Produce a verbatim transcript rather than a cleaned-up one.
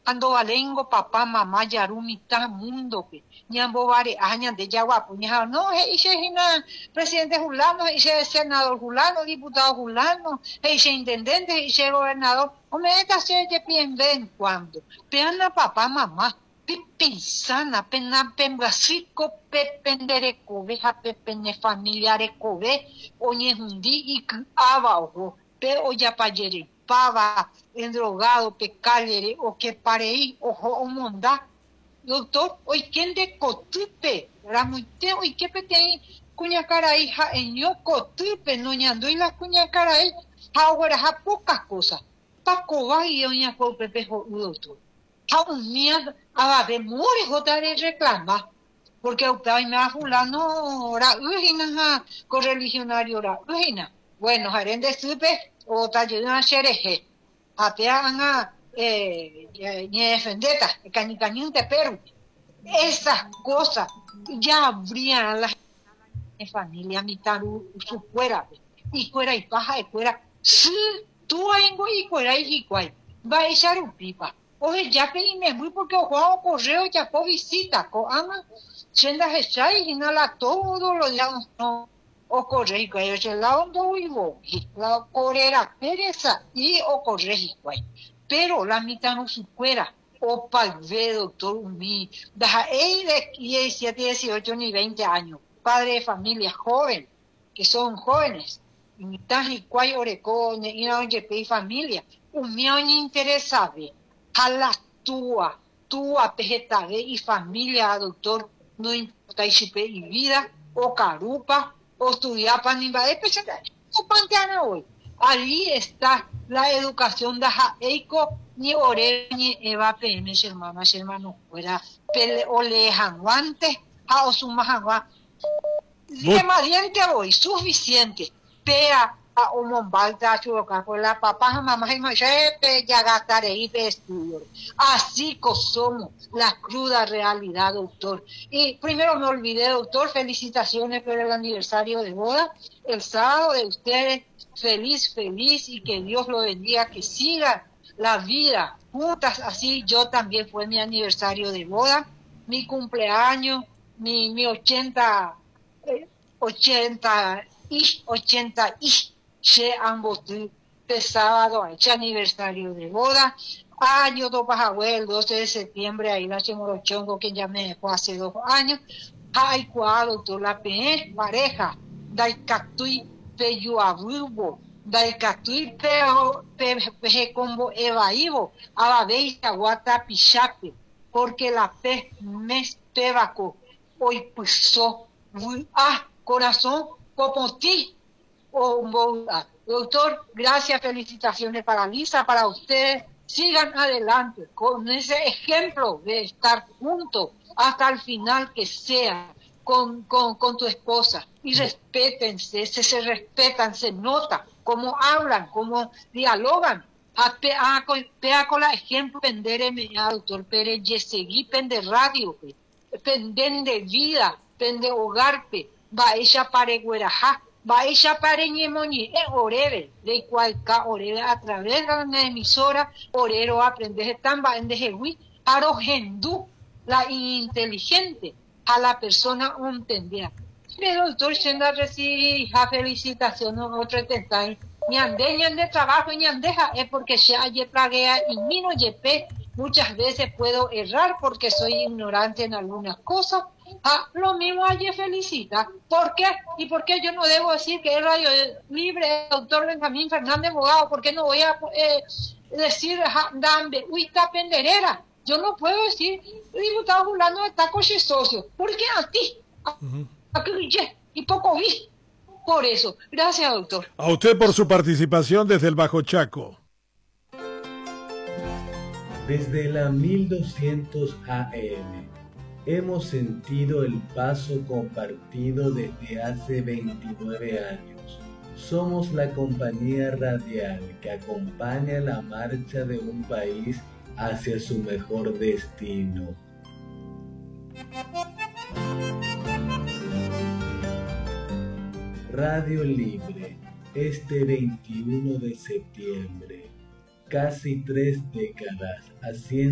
Ando valengo papá, mamá, yarumi, ta mundo, pe. Ñambo vare, añan de yaguapo, ña, no, he hice presidente Julano, he hice senador Julano, diputado Julano, he hice intendente, he hice gobernador. Hombre, esta se de bien ven cuando. Peana papá, mamá, pe pensana, pena pembrasico, pe pendereco, veja pe pene familiareco, ve, oñe hundi y aba ojo, pe oya payere, pava, endrogado, pecalere, o que parei, ojo, o monda. Doctor, hoy quien de cotupe, ramute, hoy que petei, cuña caray, ja, en yo cotupe, no ñando y la cuña caray, ahora ja pocas cosas. Paco va y oña por pepejo, doctor. Ja un mía, a ver, more jota de reclama, porque usted me ha fulano, ora, ujina, correligionario, ora, ujina. Bueno, jaren de supe, o te ayudan a xereje. Apean a, eh, ni defendeta, cañi cañón de Perú. Esas cosas ya habrían las familia mitad su fuera y fuera y paja y fuera si tú vengo y fuera y igual va a echar un pipa oye ya pedí me voy porque o Juan correo ya por visita co ama senda hechai y nada todo lo días no o correo que yo la ondo y voy la corera pereza y o correo igual pero la mitad no su fuera o palve doctor mi da él de diecisiete, dieciocho ni veinte años padre de familia joven, que son jóvenes, y y cuay oreco, y no y familia, un mío interesable, a la tua, tua pejetabe y familia, doctor, no importa si y vida, o carupa, o estudiar para ni va o panteana hoy. Allí está la educación de Eiko, ni ore, ni eva pm, hermano, hermano, fuera, pele, o le janguante, a o suma janguante. Diente hoy, suficiente. Pea a un mombalta chuoca con la papá, mamá y machepe, ya gastaré y estudio. Así que somos la cruda realidad, doctor. Y primero me olvidé, doctor, felicitaciones por el aniversario de boda. El sábado de ustedes, feliz, feliz y que Dios lo bendiga, que siga la vida juntas. Así yo también fue mi aniversario de boda, mi cumpleaños, mi, mi ochenta. Eh, ochenta y ochenta y se han votado de sábado este aniversario de boda año do Pajagüe el doce de septiembre ahí la Chemorochongo que ya me dejó hace dos años hay cual doctor la pe pareja dai catui peyuabubo dai catui peo pe combo evaivo a la bella guata pichape porque la pe me pebaco hoy puso ah, corazón, popotí. Oh, doctor, gracias, felicitaciones para Lisa, para ustedes. Sigan adelante con ese ejemplo de estar juntos hasta el final que sea con, con, con tu esposa. Y respétense, se, se respetan, se nota cómo hablan, cómo dialogan. A pea con la ejemplo pendere me doctor Pérez, y seguí pende radio, penden de vida. Pende hogarpe, va ella para guerajá, va ella para ñemoñi, es oreve, de cualca oreve a través de la emisora, orero aprender tamba en dejehui, aro gendú, la inteligente, a la persona entendida. Pero doctor Shenda recibe ja felicitación no otro tentai, ñande ñande trabajo ñandeja, es porque se haya plaguea y mino yepe, muchas veces puedo errar porque soy ignorante en algunas cosas. Ah, lo mismo ayer felicita. ¿Por qué? ¿Y por qué yo no debo decir que es Radio Libre, doctor Benjamín Fernández Abogado? ¿Por qué no voy a eh, decir Dambe, Huita Penderera? Yo no puedo decir, diputado fulano está con su socio. ¿Por qué a ti? A, uh-huh. a que y poco vi. Por eso, gracias, doctor. A usted por su participación desde el Bajo Chaco. Desde la mil doscientos A M. Hemos sentido el paso compartido desde hace veintinueve años. Somos la compañía radial que acompaña la marcha de un país hacia su mejor destino. Radio Libre, este veintiuno de septiembre, casi tres décadas haciendo